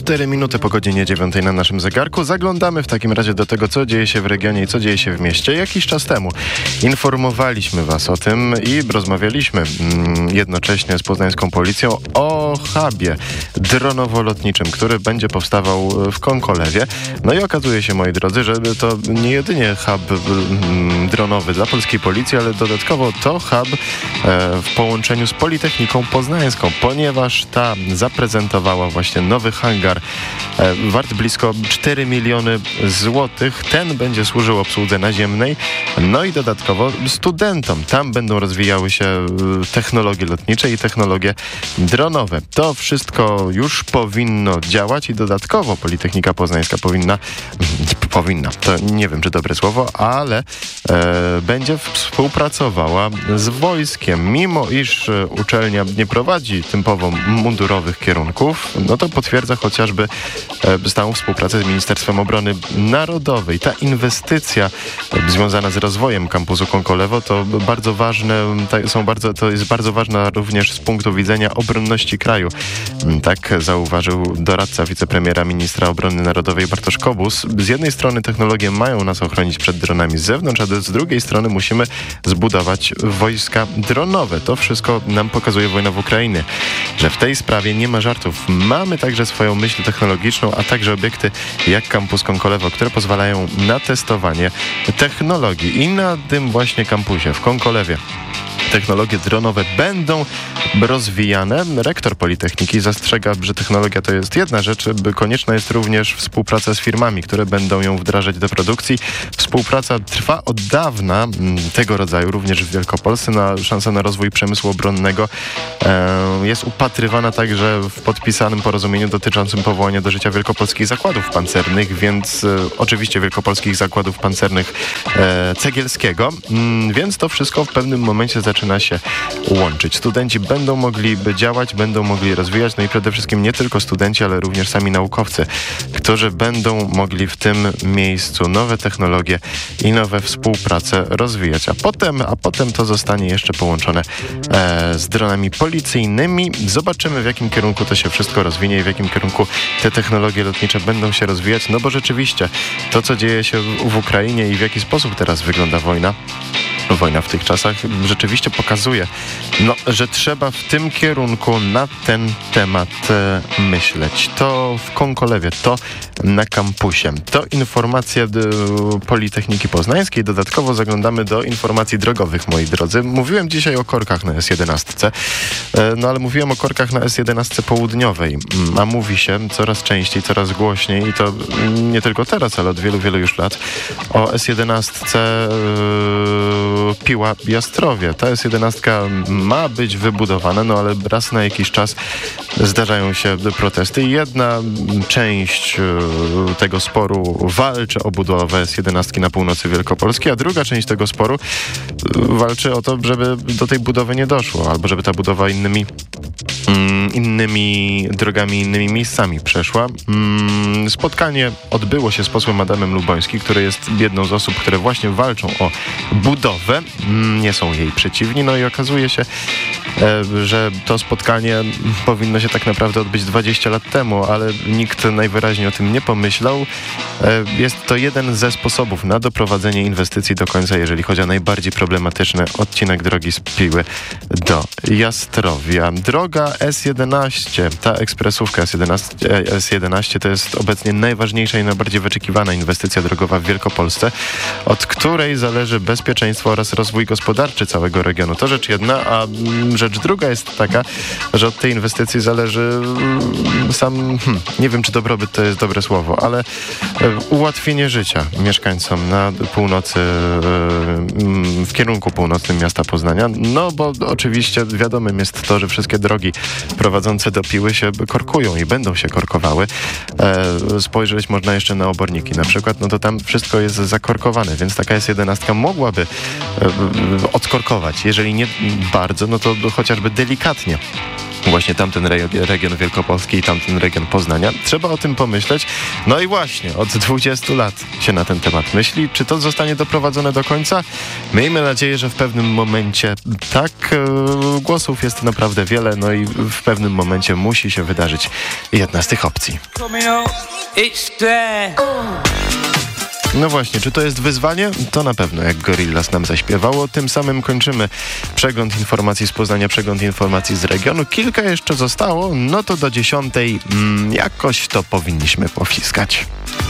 4 minuty po godzinie 9 na naszym zegarku. Zaglądamy w takim razie do tego, co dzieje się w regionie i co dzieje się w mieście. Jakiś czas temu informowaliśmy Was o tym i rozmawialiśmy jednocześnie z poznańską policją o hubie dronowo-lotniczym, który będzie powstawał w Konkolewie. No i okazuje się, moi drodzy, że to nie jedynie hub dronowy dla polskiej policji, ale dodatkowo to hub w połączeniu z Politechniką Poznańską, ponieważ ta zaprezentowała właśnie nowy hangar wart blisko 4 miliony złotych. Ten będzie służył obsłudze naziemnej, no i dodatkowo studentom. Tam będą rozwijały się technologie lotnicze i technologie dronowe. To wszystko już powinno działać i dodatkowo Politechnika Poznańska powinna, to nie wiem, czy dobre słowo, ale będzie współpracowała z wojskiem. Mimo iż uczelnia nie prowadzi typowo mundurowych kierunków, no to potwierdza chociażby stałą współpracę z Ministerstwem Obrony Narodowej. Ta inwestycja związana z rozwojem kampusu Konkolewo to bardzo ważne, to jest bardzo ważna również z punktu widzenia obronności kraju. Tak zauważył doradca wicepremiera ministra obrony narodowej Bartosz Kobus. Z jednej strony technologie mają nas ochronić przed dronami z zewnątrz, a z drugiej strony musimy zbudować wojska dronowe. To wszystko nam pokazuje wojna w Ukrainie, że w tej sprawie nie ma żartów. Mamy także swoją myśl technologiczną, a także obiekty jak kampus Konkolewo, które pozwalają na testowanie technologii. I na tym właśnie kampusie w Konkolewie technologie dronowe będą rozwijane. Rektor Politechniki zastrzega, że technologia to jest jedna rzecz, konieczna jest również współpraca z firmami, które będą ją wdrażać do produkcji. Współpraca trwa od dawna tego rodzaju, również w Wielkopolsce. Szansa na rozwój przemysłu obronnego jest upatrywana także w podpisanym porozumieniu dotyczącym powołania do życia wielkopolskich zakładów pancernych, więc oczywiście wielkopolskich zakładów pancernych Cegielskiego, więc to wszystko w pewnym momencie zaczyna się łączyć. Studenci będą mogli działać, będą mogli rozwijać, no i przede wszystkim nie tylko studenci, ale również sami naukowcy, którzy będą mogli w tym miejscu nowe technologie i nowe współprace rozwijać. A potem to zostanie jeszcze połączone z dronami policyjnymi. Zobaczymy, w jakim kierunku to się wszystko rozwinie i w jakim kierunku te technologie lotnicze będą się rozwijać, no bo rzeczywiście to, co dzieje się w Ukrainie i w jaki sposób teraz wygląda wojna w tych czasach rzeczywiście pokazuje, że trzeba w tym kierunku na ten temat myśleć. To w Konkolewie, to na kampusie. To informacje Politechniki Poznańskiej. Dodatkowo zaglądamy do informacji drogowych, moi drodzy. Mówiłem dzisiaj o korkach na S11, ale mówiłem o korkach na S11 południowej, a mówi się coraz częściej, coraz głośniej i to nie tylko teraz, ale od wielu, wielu już lat o S11 Piła Jastrowie. Ta S11 ma być wybudowana, ale raz na jakiś czas zdarzają się protesty i jedna część tego sporu walczy o budowę S11 na północy Wielkopolski, a druga część tego sporu walczy o to, żeby do tej budowy nie doszło, albo żeby ta budowa innymi drogami, innymi miejscami przeszła. Spotkanie odbyło się z posłem Adamem Lubońskim, który jest jedną z osób, które właśnie walczą o budowę. Nie są jej przeciwni. No i okazuje się, że to spotkanie powinno się tak naprawdę odbyć 20 lat temu, ale nikt najwyraźniej o tym nie pomyślał. Jest to jeden ze sposobów na doprowadzenie inwestycji do końca, jeżeli chodzi o najbardziej problematyczny odcinek drogi z Piły do Jastrowia. Droga S11, ta ekspresówka S11 to jest obecnie najważniejsza i najbardziej wyczekiwana inwestycja drogowa w Wielkopolsce, od której zależy bezpieczeństwo oraz rozwój gospodarczy całego regionu. To rzecz jedna, a rzecz druga jest taka, że od tej inwestycji zależy nie wiem, czy dobrobyt to jest dobre słowo, ale ułatwienie życia mieszkańcom na północy, w kierunku północnym miasta Poznania, bo oczywiście wiadomym jest to, że wszystkie drogi prowadzące do Piły się korkują i będą się korkowały. Spojrzeć można jeszcze na oborniki na przykład, to tam wszystko jest zakorkowane, więc taka S11 mogłaby odkorkować, jeżeli nie bardzo, to chociażby delikatnie właśnie tamten region Wielkopolski i tamten region Poznania. Trzeba o tym pomyśleć. No i właśnie, od 20 lat się na ten temat myśli. Czy to zostanie doprowadzone do końca? Miejmy nadzieję, że w pewnym momencie tak. głosów jest naprawdę wiele, no i w pewnym momencie musi się wydarzyć jedna z tych opcji. No właśnie, czy to jest wyzwanie? To na pewno, jak Gorillaz nam zaśpiewało. Tym samym kończymy przegląd informacji z Poznania, przegląd informacji z regionu. Kilka jeszcze zostało, no to do 10:00 jakoś to powinniśmy powciskać.